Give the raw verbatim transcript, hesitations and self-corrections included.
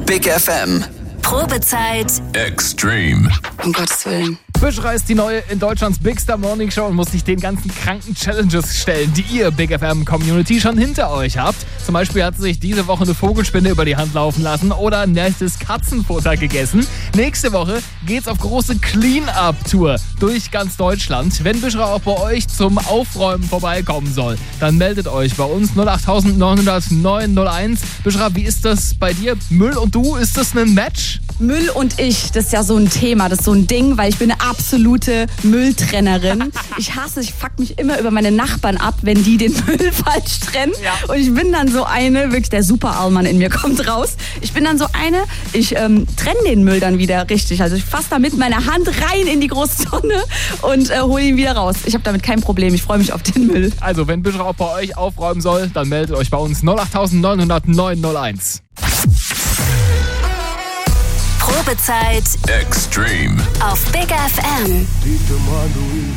Big F M. Probezeit Extreme. Um Gottes Willen. Büschra ist die neue in Deutschlands Big Star Morning Show und muss sich den ganzen kranken Challenges stellen, die ihr Big F M Community schon hinter euch habt. Zum Beispiel hat sie sich diese Woche eine Vogelspinne über die Hand laufen lassen oder ein nettes Katzenfutter gegessen. Nächste Woche geht's auf große Clean-Up-Tour durch ganz Deutschland. Wenn Büschra auch bei euch zum Aufräumen vorbeikommen soll, dann meldet euch bei uns null acht neun null null neun null eins. Büschra, wie ist das bei dir? Müll und du, ist das ein Match? Müll und ich, das ist ja so ein Thema, das ist so ein Ding, weil ich bin eine absolute Mülltrennerin. Ich hasse, ich fuck mich immer über meine Nachbarn ab, wenn die den Müll falsch trennen. Ja. Und ich bin dann so eine, wirklich der Super-Allmann in mir kommt raus. Ich bin dann so eine, ich ähm, trenne den Müll dann wieder richtig. Also ich fasse da mit meiner Hand rein in die große Tonne und äh, hole ihn wieder raus. Ich habe damit kein Problem, ich freue mich auf den Müll. Also, wenn Büschra auch bei euch aufräumen soll, dann meldet euch bei uns null acht neun null null neun null eins. Probezeit Extreme. auf Big F M.